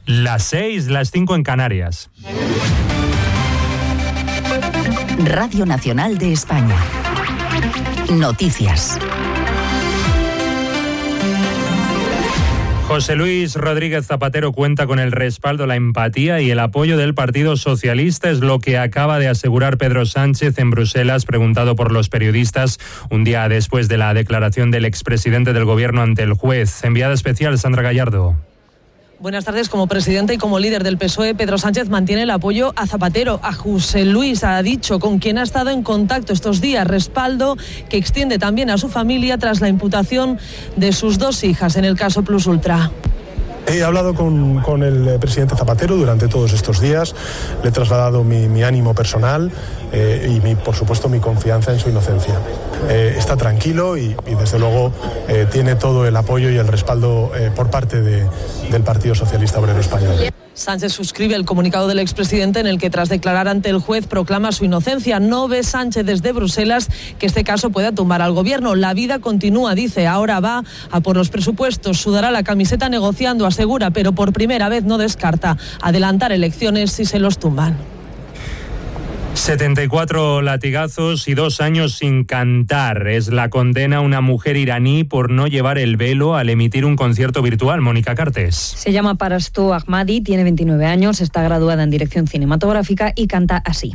Las 6, las 5 en Canarias. Radio Nacional de España. Noticias. José Luis Rodríguez Zapatero cuenta con el respaldo, la empatía y el apoyo del Partido Socialista, es lo que acaba de asegurar Pedro Sánchez en Bruselas, preguntado por los periodistas un día después de la declaración del expresidente del Gobierno ante el juez. Enviada especial, Sandra Gallardo. Buenas tardes. Como presidente y como líder del PSOE, Pedro Sánchez mantiene el apoyo a Zapatero. A José Luis ha dicho, con quien ha estado en contacto estos días, respaldo que extiende también a su familia tras la imputación de sus 2 hijas en el caso Plus Ultra. He hablado con el presidente Zapatero durante todos estos días, le he trasladado mi ánimo personal y por supuesto mi confianza en su inocencia. Está tranquilo y desde luego tiene todo el apoyo y el respaldo por parte del Partido Socialista Obrero Español. Sánchez suscribe el comunicado del expresidente en el que, tras declarar ante el juez, proclama su inocencia. No ve Sánchez desde Bruselas que este caso pueda tumbar al gobierno. La vida continúa, dice. Ahora va a por los presupuestos, sudará la camiseta negociando, asegura, pero por primera vez no descarta adelantar elecciones si se los tumban. 74 latigazos y 2 años sin cantar. Es la condena a una mujer iraní por no llevar el velo al emitir un concierto virtual. Mónica Cartes. Se llama Parasto Ahmadi, tiene 29 años, está graduada en dirección cinematográfica y canta así.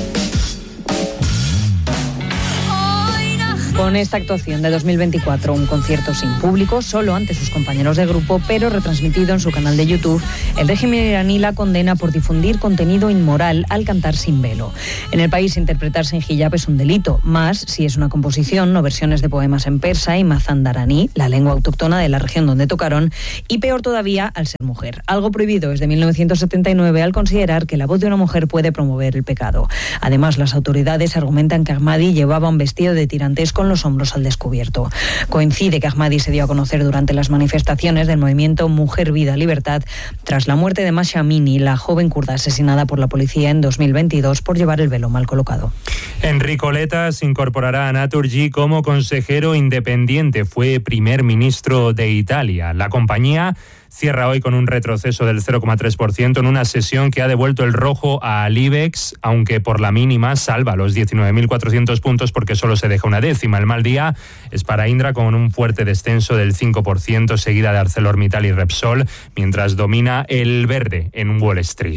Con esta actuación de 2024, un concierto sin público, solo ante sus compañeros de grupo, pero retransmitido en su canal de YouTube, el régimen iraní la condena por difundir contenido inmoral al cantar sin velo. En el país, interpretar sin hijab es un delito, más si es una composición o versiones de poemas en persa y mazandaraní, la lengua autóctona de la región donde tocaron, y peor todavía al ser mujer. Algo prohibido desde 1979 al considerar que la voz de una mujer puede promover el pecado. Además, las autoridades argumentan que Ahmadi llevaba un vestido de tirantes con los hombros al descubierto. Coincide que Ahmadi se dio a conocer durante las manifestaciones del movimiento Mujer, Vida, Libertad tras la muerte de Masha Amini, la joven kurda asesinada por la policía en 2022 por llevar el velo mal colocado. Enrico Letta se incorporará a Naturgy como consejero independiente. Fue primer ministro de Italia. La compañía cierra hoy con un retroceso del 0,3% en una sesión que ha devuelto el rojo al IBEX, aunque por la mínima salva los 19.400 puntos porque solo se deja una décima. El mal día es para Indra con un fuerte descenso del 5%, seguida de ArcelorMittal y Repsol, mientras domina el verde en Wall Street.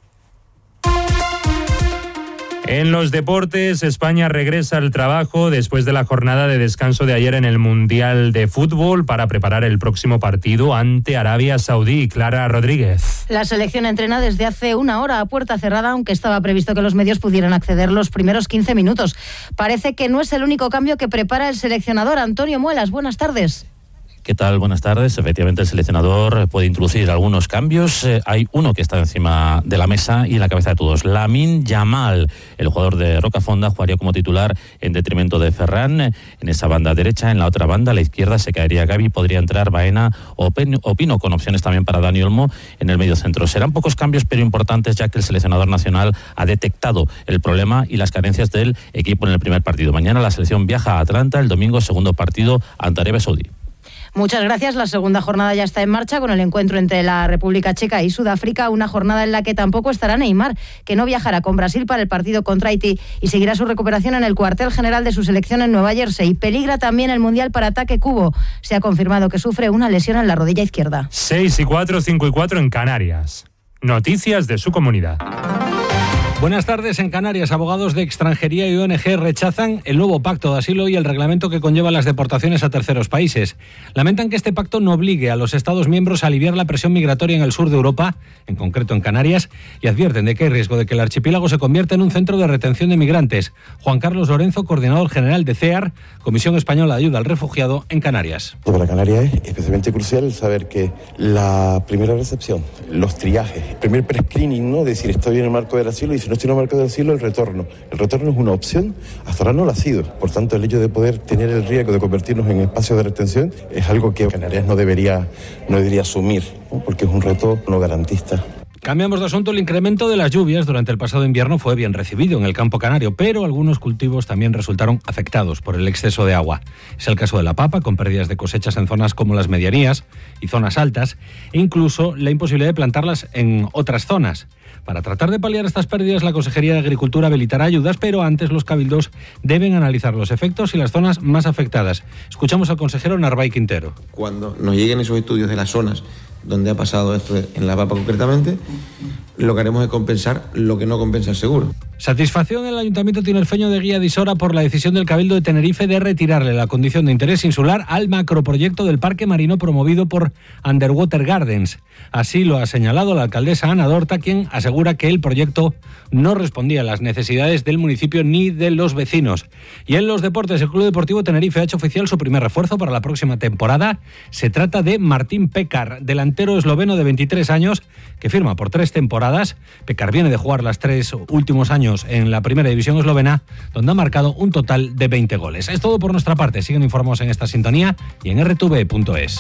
En los deportes, España regresa al trabajo después de la jornada de descanso de ayer en el Mundial de Fútbol para preparar el próximo partido ante Arabia Saudí. Clara Rodríguez. La selección entrena desde hace una hora a puerta cerrada, aunque estaba previsto que los medios pudieran acceder los primeros 15 minutos. Parece que no es el único cambio que prepara el seleccionador. Antonio Muelas, buenas tardes. ¿Qué tal? Buenas tardes. Efectivamente, el seleccionador puede introducir algunos cambios. Hay uno que está encima de la mesa y en la cabeza de todos. Lamine Yamal, el jugador de Rocafonda, jugaría como titular en detrimento de Ferran en esa banda derecha. En la otra banda, a la izquierda, se caería Gavi. Podría entrar Baena o Pino, con opciones también para Dani Olmo en el medio centro. Serán pocos cambios, pero importantes, ya que el seleccionador nacional ha detectado el problema y las carencias del equipo en el primer partido. Mañana la selección viaja a Atlanta, el domingo segundo partido ante Arabia Saudí. Muchas gracias. La segunda jornada ya está en marcha con el encuentro entre la República Checa y Sudáfrica, una jornada en la que tampoco estará Neymar, que no viajará con Brasil para el partido contra Haití y seguirá su recuperación en el cuartel general de su selección en Nueva Jersey. Peligra también el Mundial para Ataque Cubo. Se ha confirmado que sufre una lesión en la rodilla izquierda. 6:04, 5:04 en Canarias. Noticias de su comunidad. Buenas tardes. En Canarias, abogados de extranjería y ONG rechazan el nuevo pacto de asilo y el reglamento que conlleva las deportaciones a terceros países. Lamentan que este pacto no obligue a los Estados miembros a aliviar la presión migratoria en el sur de Europa, en concreto en Canarias, y advierten de que hay riesgo de que el archipiélago se convierta en un centro de retención de migrantes. Juan Carlos Lorenzo, coordinador general de CEAR, Comisión Española de Ayuda al Refugiado en Canarias. Para Canarias es especialmente crucial saber que la primera recepción, los triajes, el primer prescreening, ¿no? Decir, estoy en el marco del asilo y si no estoy en el marco del asilo, el retorno. El retorno es una opción, hasta ahora no lo ha sido. Por tanto, el hecho de poder tener el riesgo de convertirnos en espacio de retención es algo que Canarias no debería asumir, ¿no? Porque es un reto no garantista. Cambiamos de asunto. El incremento de las lluvias durante el pasado invierno fue bien recibido en el campo canario, pero algunos cultivos también resultaron afectados por el exceso de agua. Es el caso de la papa, con pérdidas de cosechas en zonas como las medianías y zonas altas, e incluso la imposibilidad de plantarlas en otras zonas. Para tratar de paliar estas pérdidas, la Consejería de Agricultura habilitará ayudas, pero antes los cabildos deben analizar los efectos y las zonas más afectadas. Escuchamos al consejero Narváez Quintero. Cuando nos lleguen esos estudios de las zonas donde ha pasado esto en la papa concretamente, lo que haremos es compensar lo que no compensa el seguro. Satisfacción en el Ayuntamiento tinerfeño de Guía de Isora por la decisión del Cabildo de Tenerife de retirarle la condición de interés insular al macroproyecto del parque marino promovido por Underwater Gardens. Así lo ha señalado la alcaldesa Ana Dorta, quien asegura que el proyecto no respondía a las necesidades del municipio ni de los vecinos. Y en los deportes, el Club Deportivo Tenerife ha hecho oficial su primer refuerzo para la próxima temporada. Se trata de Martín Pekar, delantero esloveno de 23 años, que firma por 3 temporadas. Pekar viene de jugar las 3 últimos años en la primera división eslovena, donde ha marcado un total de 20 goles. Es todo por nuestra parte. Siguen informados en esta sintonía y en rtv.es.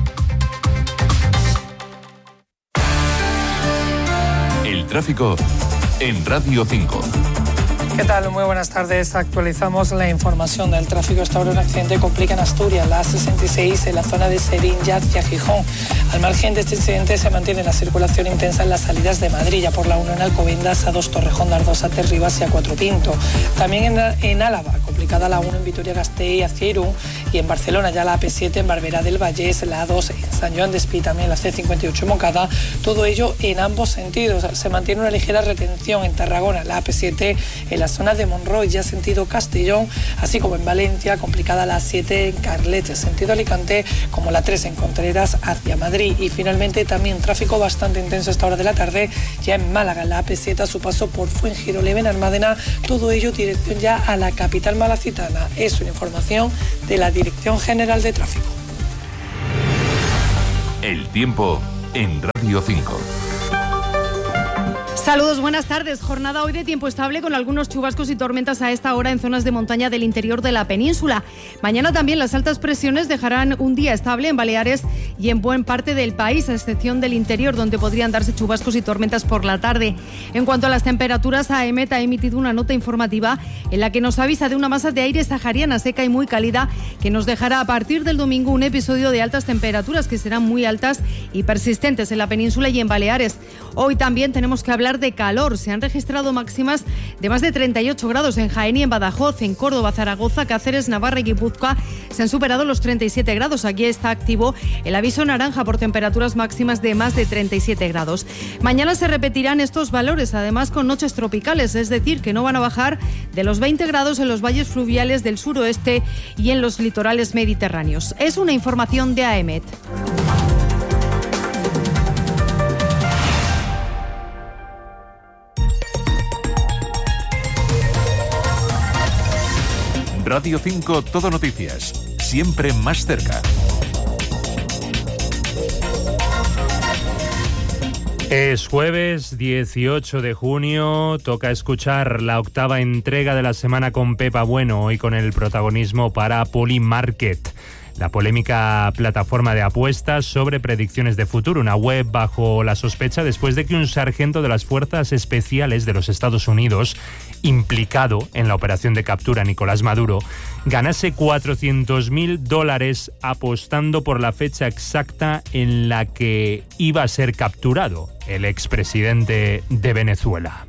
El tráfico en Radio 5. ¿Qué tal? Muy buenas tardes. Actualizamos la información del tráfico. Esta hora un accidente complica en Asturias, la A66 en la zona de Sevilla hacia Gijón. Al margen de este incidente se mantiene la circulación intensa en las salidas de Madrid, ya por la 1 en Alcobendas, A2 Torrejón, A2 a Terribas y A4 Pinto. También en Álava, complicada la 1 en Vitoria-Gasteiz hacia Irún, y en Barcelona ya la AP7 en Barberá del Vallés, la A2 en San Joan d'Espí, también la C58 en Moncada, todo ello en ambos sentidos. Se mantiene una ligera retención en Tarragona, la AP7 en la zona de Monroy, ya sentido Castellón, así como en Valencia, complicada la 7 en Carlet, sentido Alicante, como la 3 en Contreras hacia Madrid. Y finalmente también tráfico bastante intenso a esta hora de la tarde, ya en Málaga, la AP7 a su paso por Fuengirolev en Almádena, todo ello dirección ya a la capital malacitana. Es una información de la Dirección General de Tráfico. El tiempo en Radio 5. Saludos, buenas tardes. Jornada hoy de tiempo estable con algunos chubascos y tormentas a esta hora en zonas de montaña del interior de la península. Mañana también las altas presiones dejarán un día estable en Baleares y en buena parte del país, a excepción del interior, donde podrían darse chubascos y tormentas por la tarde. En cuanto a las temperaturas, AEMET ha emitido una nota informativa en la que nos avisa de una masa de aire sahariana seca y muy cálida que nos dejará a partir del domingo un episodio de altas temperaturas que serán muy altas y persistentes en la península y en Baleares. Hoy también tenemos que hablar de calor. Se han registrado máximas de más de 38 grados en Jaén y en Badajoz, en Córdoba, Zaragoza, Cáceres, Navarra y Guipúzcoa. Se han superado los 37 grados. Aquí está activo el aviso naranja por temperaturas máximas de más de 37 grados. Mañana se repetirán estos valores, además con noches tropicales, es decir, que no van a bajar de los 20 grados en los valles fluviales del suroeste y en los litorales mediterráneos. Es una información de AEMET. Radio 5 Todo Noticias, siempre más cerca. Es jueves 18 de junio, toca escuchar la octava entrega de la semana con Pepa Bueno, hoy con el protagonismo para Polymarket, la polémica plataforma de apuestas sobre predicciones de futuro, una web bajo la sospecha después de que un sargento de las Fuerzas Especiales de los Estados Unidos, implicado en la operación de captura Nicolás Maduro, ganase $400.000 apostando por la fecha exacta en la que iba a ser capturado el expresidente de Venezuela.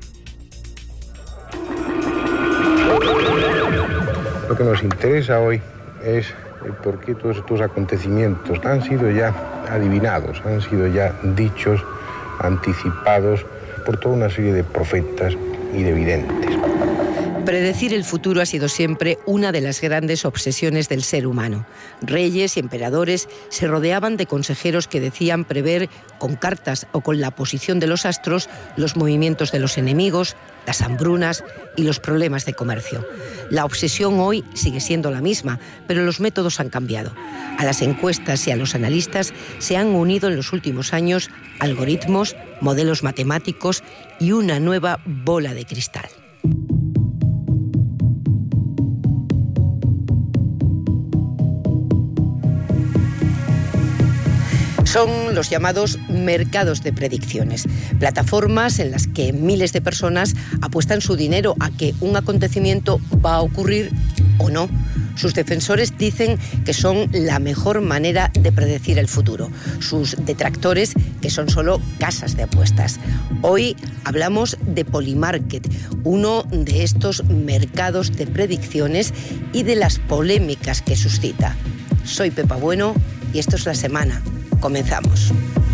Lo que nos interesa hoy es por qué todos estos acontecimientos han sido ya adivinados, han sido ya dichos, anticipados por toda una serie de profetas y de videntes. Predecir el futuro ha sido siempre una de las grandes obsesiones del ser humano. Reyes y emperadores se rodeaban de consejeros que decían prever con cartas o con la posición de los astros los movimientos de los enemigos, las hambrunas y los problemas de comercio. La obsesión hoy sigue siendo la misma, pero los métodos han cambiado. A las encuestas y a los analistas se han unido en los últimos años algoritmos, modelos matemáticos y una nueva bola de cristal. Son los llamados mercados de predicciones, plataformas en las que miles de personas apuestan su dinero a que un acontecimiento va a ocurrir o no. Sus defensores dicen que son la mejor manera de predecir el futuro. Sus detractores que son solo casas de apuestas. Hoy hablamos de Polymarket, uno de estos mercados de predicciones y de las polémicas que suscita. Soy Pepa Bueno y esto es La Semana. Comenzamos.